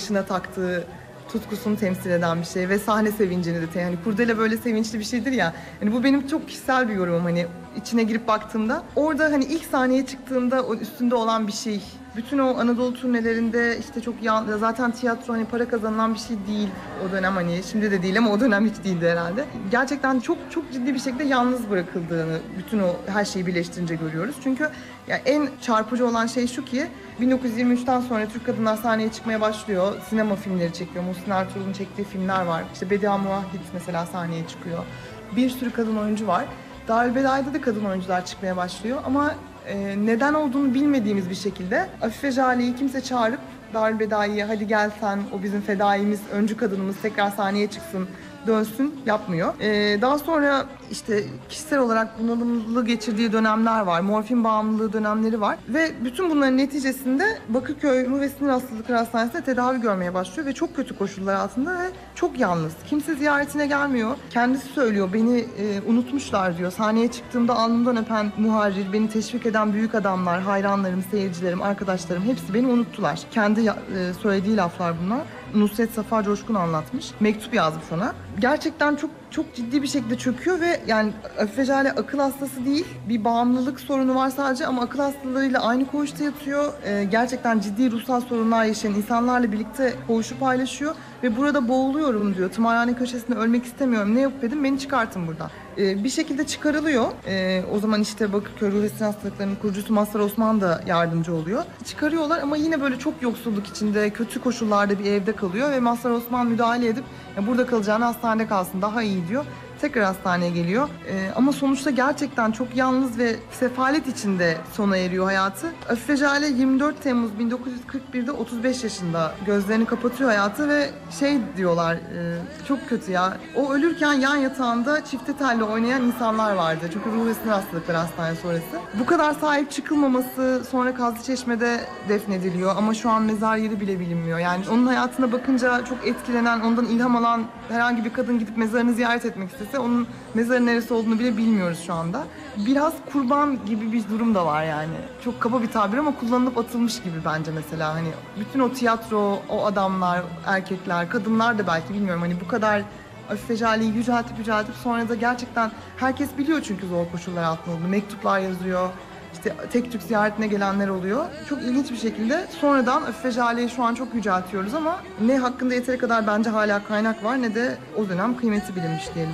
dansına taktığı tutkusunu temsil eden bir şey ve sahne sevincini de hani kurdele böyle sevinçli bir şeydir ya. Hani bu benim çok kişisel bir yorumum, hani içine girip baktığımda orada hani ilk sahneye çıktığında o üstünde olan bir şey. Bütün o Anadolu turnelerinde işte çok zaten tiyatro hani para kazanılan bir şey değil o dönem, hani şimdi de değil ama o dönem hiç değildi herhalde. Gerçekten çok çok ciddi bir şekilde yalnız bırakıldığını bütün o her şeyi birleştirince görüyoruz. Çünkü yani en çarpıcı olan şey şu ki 1923'ten sonra Türk kadınlar sahneye çıkmaya başlıyor. Sinema filmleri çekiyor. Muhsin Ertuğrul'un çektiği filmler var. İşte Bediye Muahit mesela sahneye çıkıyor. Bir sürü kadın oyuncu var. Darülbedai'de de kadın oyuncular çıkmaya başlıyor ama neden olduğunu bilmediğimiz bir şekilde Afife Jale'yi kimse çağırıp Darülbedai'ye hadi gel sen, o bizim fedaimiz, öncü kadınımız tekrar sahneye çıksın, dönsün yapmıyor. Daha sonra işte kişisel olarak bunalımlı geçirdiği dönemler var. Morfin bağımlılığı dönemleri var. Ve bütün bunların neticesinde Bakırköy Ruh ve Sinir Hastalıkları Hastanesi'nde tedavi görmeye başlıyor ve çok kötü koşullar altında ve çok yalnız. Kimse ziyaretine gelmiyor. Kendisi söylüyor, beni unutmuşlar diyor. Sahneye çıktığımda alnımdan öpen muharrir, beni teşvik eden büyük adamlar, hayranlarım, seyircilerim, arkadaşlarım hepsi beni unuttular. Kendi söylediği laflar bunlar. Nusret Safa Coşkun anlatmış. Mektup yazmış ona. Gerçekten çok çok ciddi bir şekilde çöküyor ve yani Afife Jale akıl hastası değil. Bir bağımlılık sorunu var sadece ama akıl hastalarıyla aynı koğuşta yatıyor. Gerçekten ciddi ruhsal sorunlar yaşayan insanlarla birlikte koğuşu paylaşıyor ve burada boğuluyorum diyor. Tımarhane köşesinde ölmek istemiyorum. Ne yapıp edin, beni çıkartın buradan. Bir şekilde çıkarılıyor. O zaman işte Bakırköy Ruh ve Sinir Hastalıkları'nın kurucusu Mazhar Osman da yardımcı oluyor. Çıkarıyorlar ama yine böyle çok yoksulluk içinde, kötü koşullarda bir evde kalıyor ve Mazhar Osman müdahale edip burada kalacağını hastanede kalsın daha iyi diyor. Tekrar hastaneye geliyor. Ama sonuçta gerçekten çok yalnız ve sefalet içinde sona eriyor hayatı. Afife Jale 24 Temmuz 1941'de 35 yaşında gözlerini kapatıyor hayatı ve şey diyorlar, çok kötü ya. O ölürken yan yatağında çifte telli oynayan insanlar vardı. Çünkü Ruh ve Sinir Hastalıkları Hastanesi orası. Bu kadar sahip çıkılmaması, sonra Kazlıçeşme'de defnediliyor ama şu an mezar yeri bile bilinmiyor. Yani onun hayatına bakınca çok etkilenen, ondan ilham alan herhangi bir kadın gidip mezarını ziyaret etmek istese onun mezarın neresi olduğunu bile bilmiyoruz şu anda. Biraz kurban gibi bir durum da var yani. Çok kaba bir tabir ama kullanılıp atılmış gibi bence mesela. Hani bütün o tiyatro, o adamlar, erkekler, kadınlar da belki bilmiyorum hani bu kadar Afife Jale'yi yüceltip sonra da gerçekten herkes biliyor çünkü zor koşullar altında olduğunu. Mektuplar yazıyor. İşte tek tük ziyaretine gelenler oluyor. Çok ilginç bir şekilde sonradan Afife Jale'yi şu an çok yüceltiyoruz ama ne hakkında yeteri kadar bence hala kaynak var ne de o dönem kıymeti bilinmiş diyelim.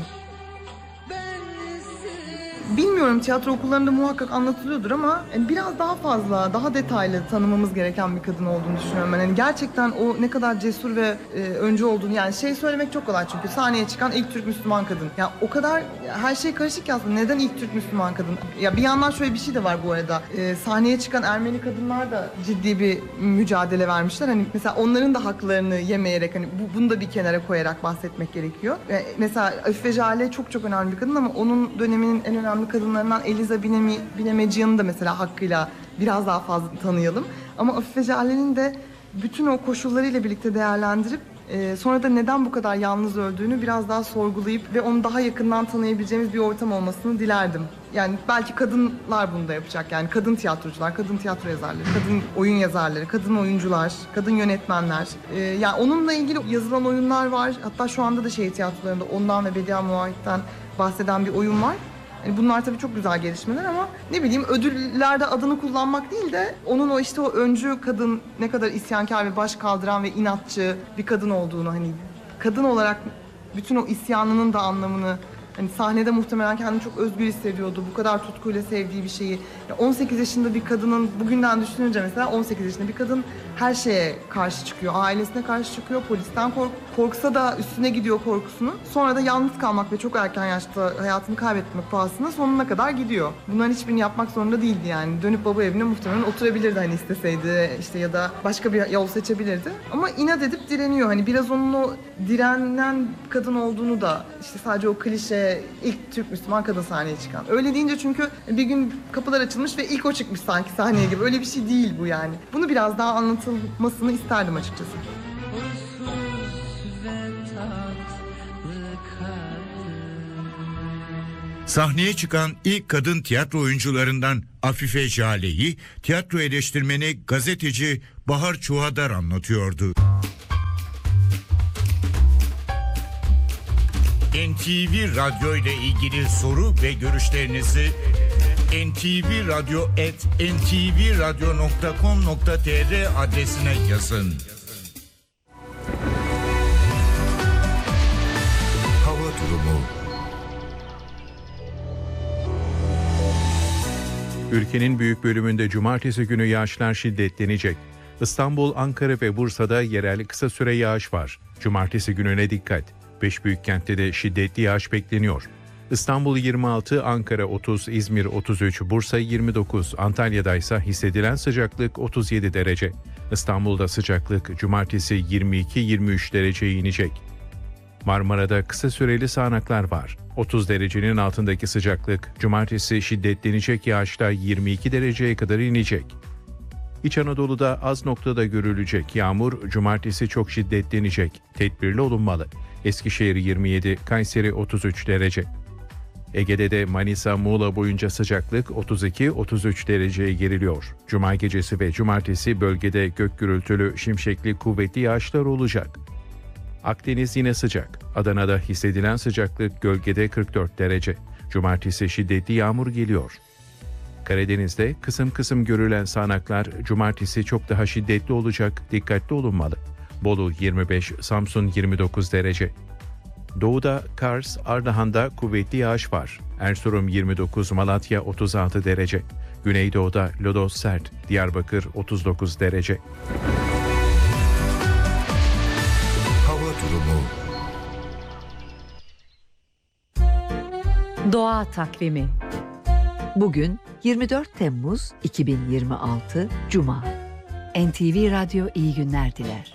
Bilmiyorum, tiyatro okullarında muhakkak anlatılıyordur ama biraz daha fazla, daha detaylı tanımamız gereken bir kadın olduğunu düşünüyorum ben. Yani gerçekten o ne kadar cesur ve öncü olduğunu, yani şey söylemek çok kolay çünkü sahneye çıkan ilk Türk Müslüman kadın. Ya o kadar her şey karışık ya aslında. Neden ilk Türk Müslüman kadın? Ya bir yandan şöyle bir şey de var bu arada. Sahneye çıkan Ermeni kadınlar da ciddi bir mücadele vermişler. Hani mesela onların da haklarını yemeyerek hani bunu da bir kenara koyarak bahsetmek gerekiyor. Mesela Afife Jale çok çok önemli bir kadın ama onun döneminin en önemli kadınlarından Eliza Binemeciyan'ı da mesela hakkıyla biraz daha fazla tanıyalım. Ama Afife Jale'nin de bütün o koşullarıyla birlikte değerlendirip sonra da neden bu kadar yalnız öldüğünü biraz daha sorgulayıp ve onu daha yakından tanıyabileceğimiz bir ortam olmasını dilerdim. Yani belki kadınlar bunu da yapacak. Yani kadın tiyatrocular, kadın tiyatro yazarları, kadın oyun yazarları, kadın oyuncular, kadın yönetmenler. Yani onunla ilgili yazılan oyunlar var. Hatta şu anda da şehir tiyatrolarında ondan ve Bediye Muahit'ten bahseden bir oyun var. Yani bunlar tabii çok güzel gelişmeler ama ne bileyim ödüllerde adını kullanmak değil de onun o işte o öncü kadın ne kadar isyankar ve baş kaldıran ve inatçı bir kadın olduğunu, hani kadın olarak bütün o isyanının da anlamını, hani sahnede muhtemelen kendini çok özgür hissediyordu. Bu kadar tutkuyla sevdiği bir şeyi. 18 yaşında bir kadının bugünden düşününce mesela 18 yaşında bir kadın her şeye karşı çıkıyor. Ailesine karşı çıkıyor. Polisten korksa da üstüne gidiyor korkusunu. Sonra da yalnız kalmak ve çok erken yaşta hayatını kaybetmek pahasına sonuna kadar gidiyor. Bunların hiçbirini yapmak zorunda değildi yani. Dönüp baba evine muhtemelen oturabilirdi hani isteseydi işte ya da başka bir yol seçebilirdi. Ama inat edip direniyor. Hani biraz onun o direnen kadın olduğunu da işte sadece o klişe ilk Türk Müslüman kadın sahneye çıkan. Öyle deyince çünkü bir gün kapılar açılmış ve ilk o çıkmış sanki sahneye gibi. Öyle bir şey değil bu yani. Bunu biraz daha anlatılmasını isterdim açıkçası. Sahneye çıkan ilk kadın tiyatro oyuncularından Afife Jale'yi tiyatro eleştirmeni gazeteci Bahar Çuhadar anlatıyordu. NTV Radyo ile ilgili soru ve görüşlerinizi ntvradio@ntvradio.com.tr adresine yazın. Hava durumu. Ülkenin büyük bölümünde cumartesi günü yağışlar şiddetlenecek. İstanbul, Ankara ve Bursa'da yerel kısa süre yağış var. Cumartesi gününe dikkat. 5 büyük kentte de şiddetli yağış bekleniyor. İstanbul 26, Ankara 30, İzmir 33, Bursa 29, Antalya'da ise hissedilen sıcaklık 37 derece. İstanbul'da sıcaklık cumartesi 22-23 dereceye inecek. Marmara'da kısa süreli sağanaklar var. 30 derecenin altındaki sıcaklık cumartesi şiddetlenecek yağışla 22 dereceye kadar inecek. İç Anadolu'da az noktada görülecek yağmur cumartesi çok şiddetlenecek. Tedbirli olunmalı. Eskişehir 27, Kayseri 33 derece. Ege'de de Manisa, Muğla boyunca sıcaklık 32-33 dereceye geriliyor. Cuma gecesi ve cumartesi bölgede gök gürültülü, şimşekli, kuvvetli yağışlar olacak. Akdeniz yine sıcak. Adana'da hissedilen sıcaklık gölgede 44 derece. Cumartesi şiddetli yağmur geliyor. Karadeniz'de kısım kısım görülen sağanaklar cumartesi çok daha şiddetli olacak, dikkatli olunmalı. Bolu 25, Samsun 29 derece. Doğuda Kars, Ardahan'da kuvvetli yağış var. Erzurum 29, Malatya 36 derece. Güneydoğu'da lodos sert, Diyarbakır 39 derece. Hava durumu. Doğa takvimi. Bugün 24 Temmuz 2026 Cuma. NTV Radyo iyi günler diler.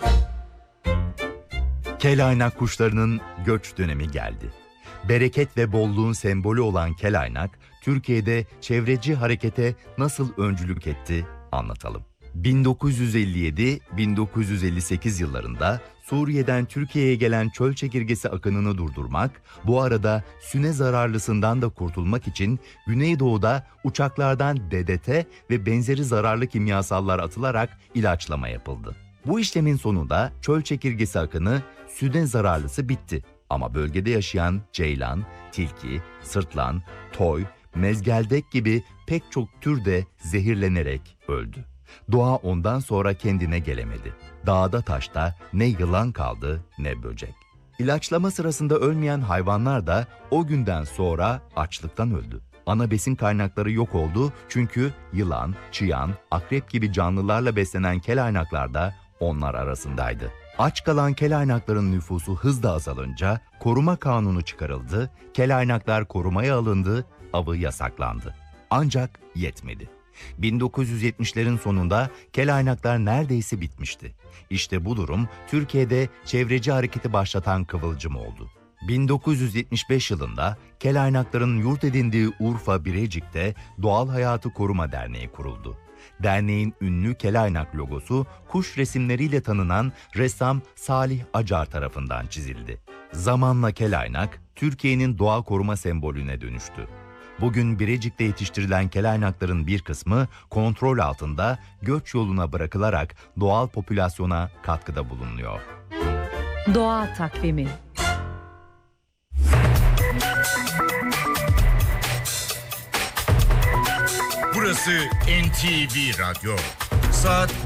Kelaynak kuşlarının göç dönemi geldi. Bereket ve bolluğun sembolü olan kelaynak, Türkiye'de çevreci harekete nasıl öncülük etti anlatalım. 1957-1958 yıllarında Suriye'den Türkiye'ye gelen çöl çekirgesi akınını durdurmak, bu arada süne zararlısından da kurtulmak için Güneydoğu'da uçaklardan DDT ve benzeri zararlı kimyasallar atılarak ilaçlama yapıldı. Bu işlemin sonunda çöl çekirgesi akını süne zararlısı bitti. Ama bölgede yaşayan ceylan, tilki, sırtlan, toy, mezgeldek gibi pek çok tür de zehirlenerek öldü. Doğa ondan sonra kendine gelemedi. Dağda taşta ne yılan kaldı ne böcek. İlaçlama sırasında ölmeyen hayvanlar da o günden sonra açlıktan öldü. Ana besin kaynakları yok oldu çünkü yılan, çıyan, akrep gibi canlılarla beslenen kelaynaklar da onlar arasındaydı. Aç kalan kelaynakların nüfusu hızla azalınca koruma kanunu çıkarıldı, kelaynaklar korumaya alındı, avı yasaklandı. Ancak yetmedi. 1970'lerin sonunda kelaynaklar neredeyse bitmişti. İşte bu durum Türkiye'de çevreci hareketi başlatan kıvılcım oldu. 1975 yılında kelaynakların yurt edindiği Urfa Birecik'te Doğal Hayatı Koruma Derneği kuruldu. Derneğin ünlü kelaynak logosu kuş resimleriyle tanınan ressam Salih Acar tarafından çizildi. Zamanla kelaynak Türkiye'nin doğa koruma sembolüne dönüştü. Bugün Birecik'te yetiştirilen kelaynakların bir kısmı kontrol altında göç yoluna bırakılarak doğal popülasyona katkıda bulunuyor. Doğa takvimi. Burası NTV Radyo. Saat